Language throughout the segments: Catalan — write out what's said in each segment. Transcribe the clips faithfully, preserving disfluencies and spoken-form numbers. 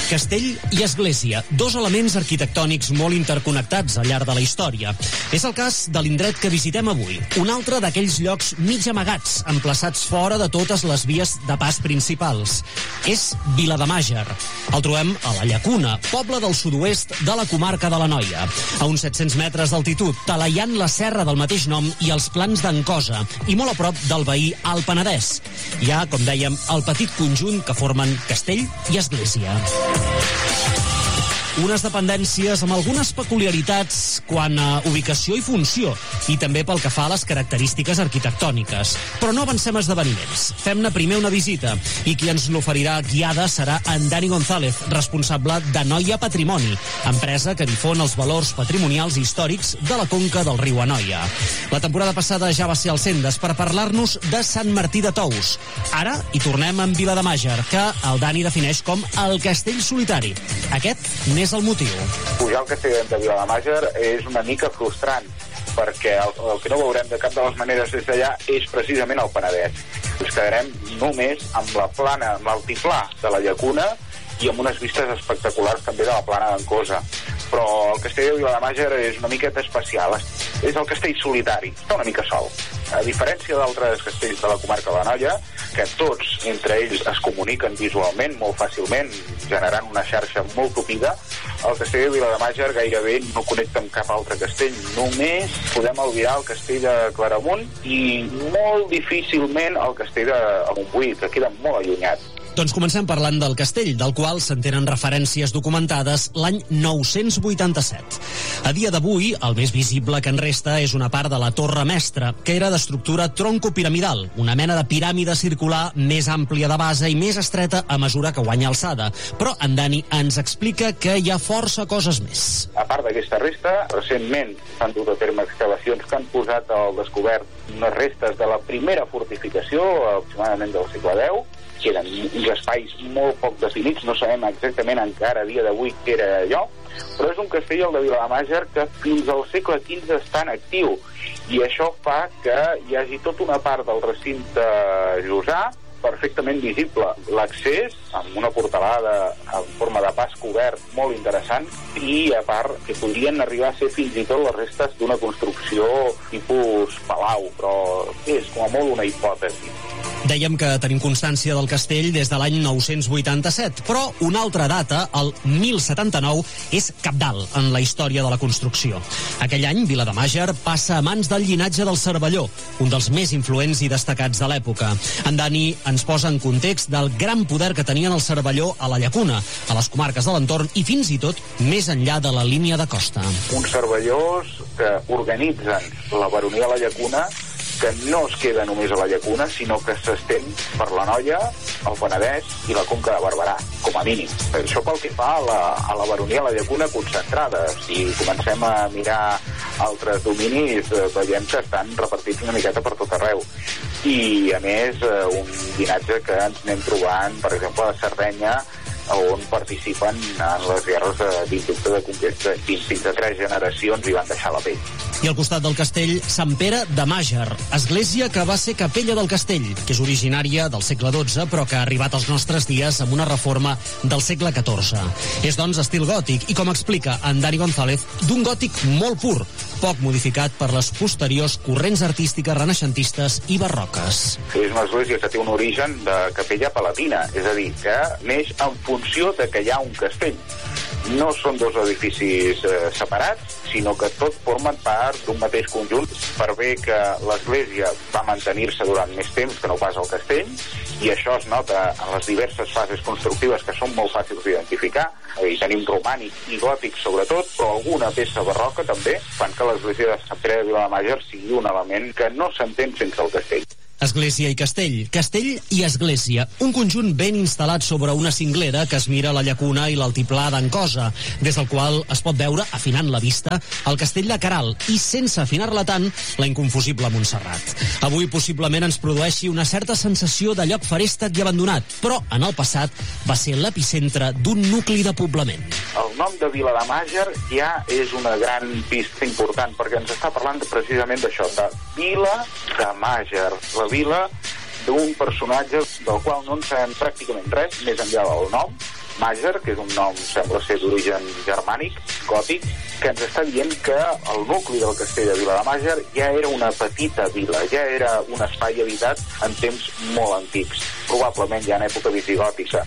Castell i església, dos elements arquitectònics molt interconnectats al llarg de la història. És el cas de l'indret que visitem avui, un altre d'aquells llocs mig amagats, emplaçats fora de totes les vies de pas principals. És Vilademàger. El trobem a la Llacuna, poble del sud-oest de la comarca de l'Anoia. A uns set-cents metres d'altitud, talaiant la serra del mateix nom i els plans d'Ancosa, i molt a prop del veí Alt Penedès. Hi ha, com dèiem, el petit conjunt que formen castell i església. Unes dependències amb algunes peculiaritats quant a ubicació i funció, i també pel que fa a les característiques arquitectòniques. Però no avancem esdeveniments. Fem-ne primer una visita, i qui ens l'oferirà guiada serà en Dani González, responsable d'Anoia Patrimoni, empresa que difon els valors patrimonials i històrics de la conca del riu Anoia. La temporada passada ja va ser al Sendes per parlar-nos de Sant Martí de Tous. Ara hi tornem amb Vilademàger, que el Dani defineix com el castell solitari. Aquest n'és el motiu. Pujar al castell de Vilademàger és una mica frustrant, perquè el, el que no veurem de cap de les maneres des d'allà és precisament el Penedès. Ens quedarem només amb la plana, amb l'altiplà de la Llacuna i amb unes vistes espectaculars també de la plana d'Ancosa. Però el castell de Vilademàger és una miqueta especial. És el castell solitari, està una mica sol. A diferència d'altres castells de la comarca de l'Anoia, que tots entre ells es comuniquen visualment molt fàcilment, generant una xarxa molt tupida, el castell de Vilademàger gairebé no connecta amb cap altre castell. Només podem albirar el castell de Claramunt i molt difícilment el castell de Montbui, que queda molt allunyat. Doncs comencem parlant del castell, del qual se'n tenen referències documentades l'any nou-cents vuitanta-set. A dia d'avui, el més visible que en resta és una part de la Torre Mestra, que era d'estructura troncopiramidal, una mena de piràmide circular més àmplia de base i més estreta a mesura que guanya alçada. Però en Dani ens explica que hi ha força coses més. A part d'aquesta resta, recentment s'han dut a terme excavacions que han posat al descobert unes restes de la primera fortificació, aproximadament del segle deu, que eren uns espais molt poc definits, no sabem exactament encara a dia d'avui què era allò, però és un castell, el de Vilademàger, que fins al segle quinze està en actiu, i això fa que hi hagi tota una part del recinte llosà perfectament visible. L'accés, amb una portalada en forma de pas cobert molt interessant, i a part que podrien arribar a ser fins i tot les restes d'una construcció tipus palau, però és com a molt una hipòtesi. Dèiem que tenim constància del castell des de l'any nou-cents vuitanta-set, però una altra data, el mil setanta-nou, és cabdal en la història de la construcció. Aquell any, Vilademàger passa a mans del llinatge del Cervelló, un dels més influents i destacats de l'època. En Dani ens posa en context del gran poder que tenien el Cervelló a la Llacuna, a les comarques de l'entorn i fins i tot més enllà de la línia de costa. Uns cervellós que organitzen la baronia de la Llacuna, que no es queda només a la Llacuna, sinó que s'estén per l'Anoia, el Penedès i la Conca de Barberà, com a mínim. Això pel que fa a la, a la baronia de la Llacuna concentrada. Si comencem a mirar altres dominis, eh, veiem que estan repartits una miqueta per tot arreu. I, a més, eh, un llinatge que ens anem trobant, per exemple, a Sardenya, on participen en les guerres d'inducte de conquesta. Fins a tres generacions hi van deixar la pell. I al costat del castell, Sant Pere de Màger, església que va ser capella del castell, que és originària del segle dotze, però que ha arribat als nostres dies amb una reforma del segle catorze. És, doncs, estil gòtic, i com explica en Dani González, d'un gòtic molt pur, poc modificat per les posteriors corrents artístiques renaixentistes i barroques. És una església que té un origen de capella palatina, és a dir, que neix en funció de que hi ha un castell. No són dos edificis eh, separats, sinó que tots formen part d'un mateix conjunt, per bé que l'església va mantenir-se durant més temps que no pas el castell, i això es nota en les diverses fases constructives que són molt fàcils d'identificar. Hi tenim romànic i gòtic sobretot, però alguna peça barroca també fan que l'església de Sant Pere de Vilademàger sigui un element que no s'entén sense el castell. Església i castell, castell i església, un conjunt ben instal·lat sobre una cinglera que es mira la Llacuna i l'altiplà d'Ancosa, des del qual es pot veure, afinant la vista, el castell de Caral i, sense afinar-la tant, la inconfusible Montserrat. Avui possiblement ens produeixi una certa sensació de lloc feréstec i abandonat, però en el passat va ser l'epicentre d'un nucli de poblament. El nom de Vilademàger ja és una gran pista important, perquè ens està parlant precisament d'això, de Vila de Màger, la vila d'un personatge del qual no en sabem pràcticament res, més enllà del nom, Màger, que és un nom, sembla ser d'origen germànic, gòtic, que ens està dient que el nucli del castell de Vilademàger ja era una petita vila, ja era un espai habitat en temps molt antics, probablement ja en època visigòtica.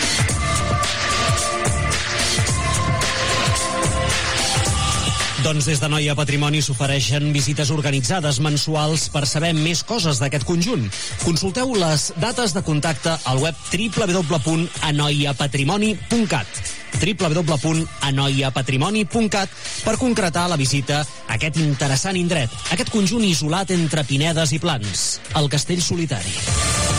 Doncs des de Noia Patrimoni s'ofereixen visites organitzades mensuals per saber més coses d'aquest conjunt. Consulteu les dates de contacte al web w w w punt anoiapatrimoni punt cat w w w punt anoiapatrimoni punt cat per concretar la visita a aquest interessant indret, aquest conjunt isolat entre pinedes i plans, el Castell Solitari.